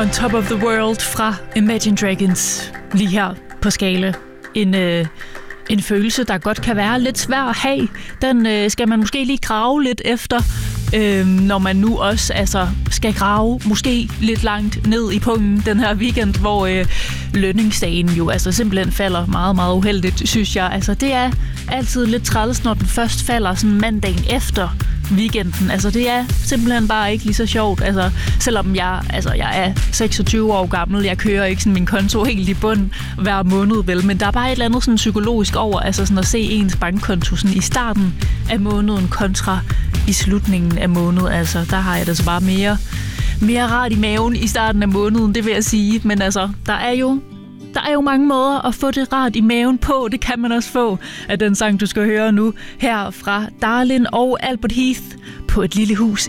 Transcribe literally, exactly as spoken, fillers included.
On Top of the World fra Imagine Dragons. Lige her på Skala. En, øh, en følelse, der godt kan være lidt svær at have. Den øh, skal man måske lige grave lidt efter, øh, når man nu også altså, skal grave måske lidt langt ned i pungen den her weekend, hvor øh, lønningsdagen jo altså simpelthen falder meget, meget uheldigt, synes jeg. Altså, det er altid lidt træls, når den først falder sådan mandagen efter weekenden. Altså, det er simpelthen bare ikke lige så sjovt. Altså, selvom jeg, altså, jeg er seksogtyve år gammel, jeg kører ikke sådan min konto helt i bund hver måned, vel, men der er bare et eller andet sådan psykologisk over, altså sådan at se ens bankkonto sådan i starten af måneden kontra i slutningen af måneden. Altså, der har jeg det så bare mere, mere rart i maven i starten af måneden, det vil jeg sige. Men altså, der er jo Der er jo mange måder at få det rart i maven på. Det kan man også få af den sang, du skal høre nu. Her fra Darlin og Albert Heath på Et lille hus